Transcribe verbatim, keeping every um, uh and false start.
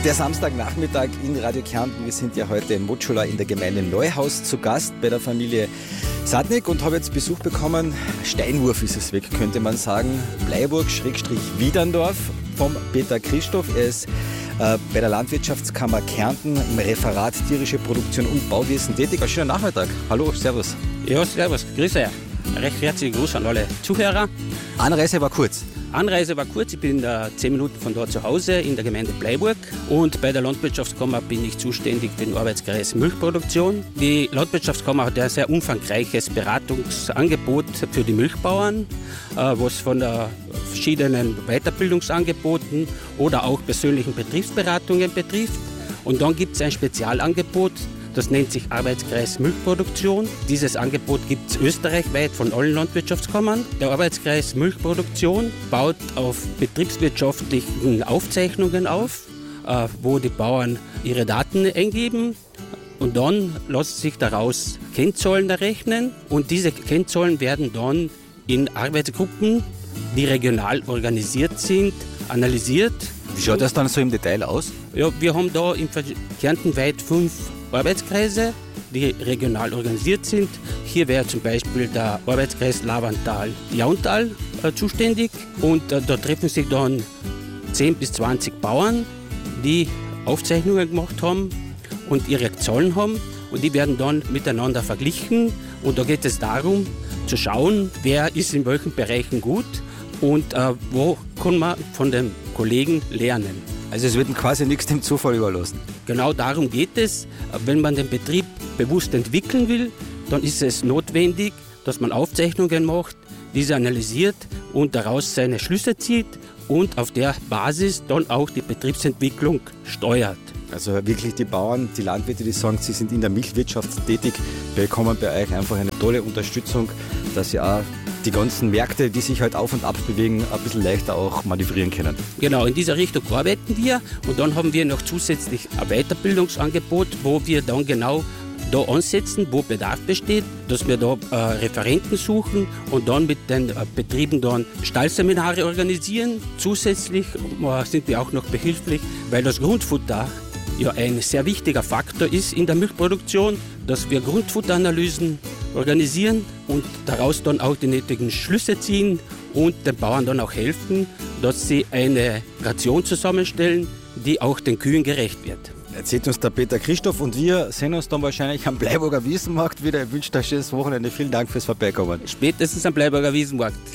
Der Samstagnachmittag in Radio Kärnten. Wir sind ja heute in Motschula in der Gemeinde Neuhaus zu Gast bei der Familie Sadnik und habe jetzt Besuch bekommen. Steinwurf ist es weg, könnte man sagen. Bleiburg-Wiederndorf vom Peter Christoph. Er ist äh, bei der Landwirtschaftskammer Kärnten im Referat Tierische Produktion und Bauwesen tätig. Einen schönen Nachmittag. Hallo, servus. Ja, servus, grüße. Recht herzlichen Gruß an alle Zuhörer. Anreise war kurz. Anreise war kurz, ich bin äh, zehn Minuten von dort zu Hause in der Gemeinde Bleiburg und bei der Landwirtschaftskammer bin ich zuständig für den Arbeitskreis Milchproduktion. Die Landwirtschaftskammer hat ein sehr umfangreiches Beratungsangebot für die Milchbauern, äh, was von der verschiedenen Weiterbildungsangeboten oder auch persönlichen Betriebsberatungen betrifft. Und dann gibt es ein Spezialangebot, das nennt sich Arbeitskreis Milchproduktion. Dieses Angebot gibt es österreichweit von allen Landwirtschaftskammern. Der Arbeitskreis Milchproduktion baut auf betriebswirtschaftlichen Aufzeichnungen auf, äh, wo die Bauern ihre Daten eingeben. Und dann lassen sich daraus Kennzahlen errechnen. Und diese Kennzahlen werden dann in Arbeitsgruppen, die regional organisiert sind, analysiert. Wie schaut das dann so im Detail aus? Ja, wir haben da in Kärnten weit fünf Arbeitskreise, die regional organisiert sind. Hier wäre zum Beispiel der Arbeitskreis Lavantal-Jauntal äh, zuständig und äh, da treffen sich dann zehn bis zwanzig Bauern, die Aufzeichnungen gemacht haben und ihre Zahlen haben und die werden dann miteinander verglichen und da geht es darum zu schauen, wer ist in welchen Bereichen gut und äh, wo kann man von den Kollegen lernen. Also es wird quasi nichts dem Zufall überlassen. Genau darum geht es. Wenn man den Betrieb bewusst entwickeln will, dann ist es notwendig, dass man Aufzeichnungen macht, diese analysiert und daraus seine Schlüsse zieht und auf der Basis dann auch die Betriebsentwicklung steuert. Also wirklich die Bauern, die Landwirte, die sagen, sie sind in der Milchwirtschaft tätig, bekommen bei euch einfach eine tolle Unterstützung, dass sie auch die ganzen Märkte, die sich halt auf und ab bewegen, ein bisschen leichter auch manövrieren können. Genau, in dieser Richtung arbeiten wir und dann haben wir noch zusätzlich ein Weiterbildungsangebot, wo wir dann genau da ansetzen, wo Bedarf besteht, dass wir da äh, Referenten suchen und dann mit den äh, Betrieben dann Stallseminare organisieren. Zusätzlich äh, sind wir auch noch behilflich, weil das Grundfutter ja ein sehr wichtiger Faktor ist in der Milchproduktion, dass wir Grundfutteranalysen organisieren und daraus dann auch die nötigen Schlüsse ziehen und den Bauern dann auch helfen, dass sie eine Ration zusammenstellen, die auch den Kühen gerecht wird. Erzählt uns der Peter Christoph und wir sehen uns dann wahrscheinlich am Bleiburger Wiesenmarkt wieder. Ich wünsche euch ein schönes Wochenende. Vielen Dank fürs Vorbeikommen. Spätestens am Bleiburger Wiesenmarkt.